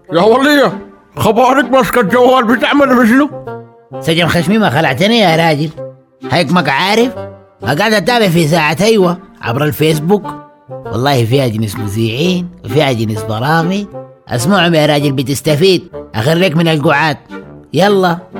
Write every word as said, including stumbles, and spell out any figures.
يا ولية خبارك ماسكة الجوال بتعمل بشنو؟ سجن خشمي ما خلعتني يا راجل. هيك عارف قاعد اتابع في ساعة ايوه عبر الفيسبوك. والله فيها جنس مذيعين وفيها جنس برامج. اسمعهم يا راجل بتستفيد. اخريك من القعاد. يلا